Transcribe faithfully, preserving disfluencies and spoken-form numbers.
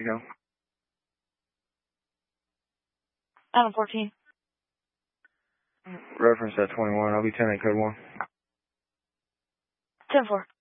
Mexico. Adam fourteen. Reference at twenty-one. I'll be ten eight code one. ten four.